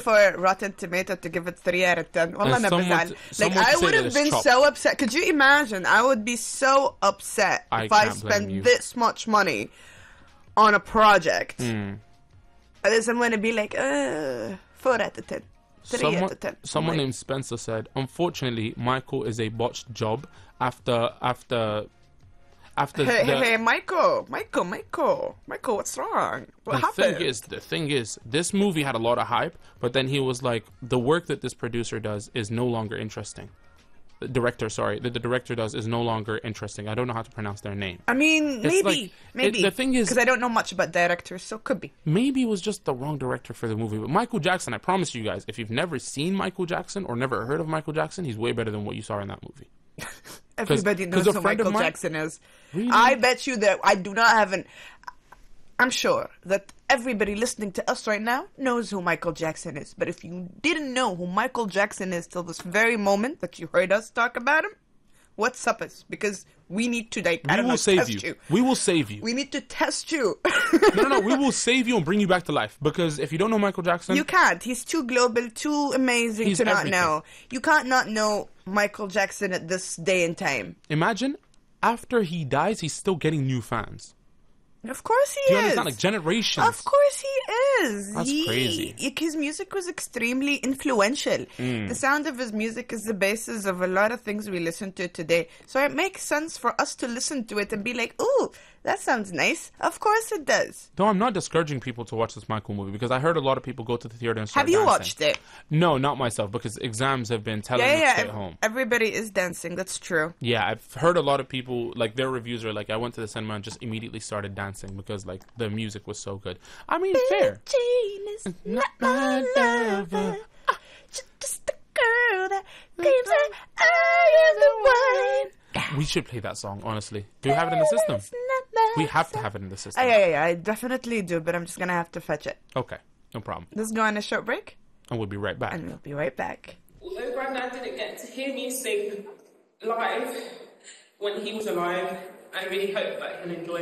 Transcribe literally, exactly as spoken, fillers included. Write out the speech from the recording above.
for Rotten Tomato to give it three out of ten. Wallah, And na someone bazal. t- Like, someone I say would that have it's been chopped. so upset. Could you imagine? I would be so upset I if I can't blame you. spent this much money on a project. Mm. And then someone would be like, uh, four out of ten. three Someone, out of ten. someone Like, named Spencer said, unfortunately, Michael is a botched job after after after Hey, the, hey, hey, Michael, Michael, Michael, Michael, what's wrong? What the happened? thing is the thing is this movie had a lot of hype, but then he was like, the work that this producer does is no longer interesting. The director, sorry, that the director does is no longer interesting. I don't know how to pronounce their name. I mean, It's maybe, like- maybe. it- the thing is- because I don't know much about directors, so could be. Maybe it was just the wrong director for the movie. But Michael Jackson, I promise you guys, if you've never seen Michael Jackson or never heard of Michael Jackson, he's way better than what you saw in that movie. Everybody 'cause knows a who friend of Michael mine- Jackson is. Really? I bet you that I do not have an. I'm sure that everybody listening to us right now knows who Michael Jackson is. But if you didn't know who Michael Jackson is till this very moment that you heard us talk about him, what's up us? Because we need to like I We don't will know, save test you. you. We will save you. We need to test you. No, no, no. We will save you and bring you back to life. Because if you don't know Michael Jackson, You can't. He's too global, too amazing He's to not everything. know. You can't not know Michael Jackson at this day and time. imagine after he dies, he's still getting new fans. Of course he Do you is. understand? Like generations. Of course he is. That's He- crazy. His music was extremely influential. Mm. The sound of his music is the basis of a lot of things we listen to today. So it makes sense for us to listen to it and be like, ooh, that sounds nice. Of course it does. Though I'm not discouraging people to watch this Michael movie because I heard a lot of people go to the theater and start Have you dancing. watched it? No, not myself because exams have been telling Yeah, me to yeah. stay ev- at home. Everybody is dancing. That's true. Yeah, I've heard a lot of people, like, their reviews are like, I went to the cinema and just immediately started dancing because, like, the music was so good. I mean, fair. Jean is Not my lover. She's just a girl that claims that I am the one. We should play that song, honestly. Do we have it in the system? We have to have it in the system. Oh, yeah, yeah, yeah, I definitely do, but I'm just gonna have to fetch it. Okay, no problem. Let's go on a short break, And we'll be right back. and we'll be right back. Although Grandad didn't get to hear me sing live when he was alive, I really hope that he'll enjoy